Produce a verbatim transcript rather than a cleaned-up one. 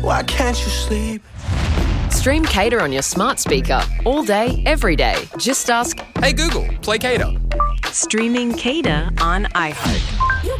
Why can't you sleep? Stream Cater on your smart speaker all day, every day. Just ask, Hey Google, play Cater. Streaming Cater on iHeart.